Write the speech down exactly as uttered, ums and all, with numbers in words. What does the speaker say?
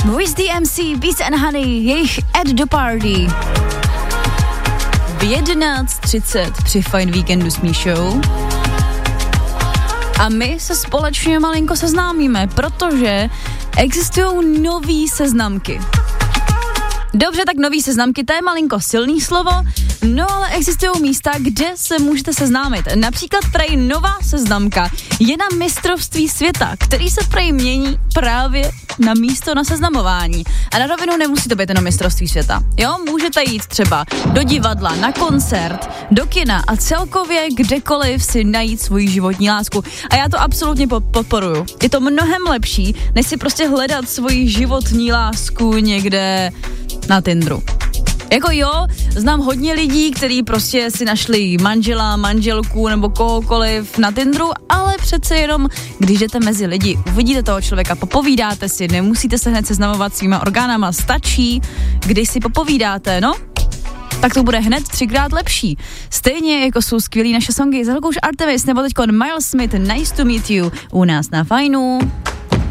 With the M C, Beats and Honey, jejich Add the Party. V jedenáct třicet při Fajn víkendu s Míšou. A my se společně malinko seznámíme, protože existují nový seznamky. Dobře, tak nový seznamky, to je malinko silný slovo, no ale existují místa, kde se můžete seznámit. Například prej nová seznamka je na mistrovství světa, který se prej mění právě na místo na seznamování. A na rovinu nemusí to být jenom mistrovství světa. Jo, můžete jít třeba do divadla, na koncert, do kina a celkově kdekoliv si najít svoji životní lásku. A já to absolutně podporuju. Je to mnohem lepší, než si prostě hledat svoji životní lásku někde na Tinderu. Jako jo, znám hodně lidí, kteří prostě si našli manžela, manželku nebo kohokoliv na Tinderu, ale přece jenom, když jdete mezi lidi, uvidíte toho člověka, popovídáte si, nemusíte se hned seznamovat svýma orgánama, stačí, když si popovídáte, no, tak to bude hned třikrát lepší. Stejně jako jsou skvělý naše songy z Helgouš Artemis nebo teďkon Miles Smith, Nice to meet you, u nás na Fajnu.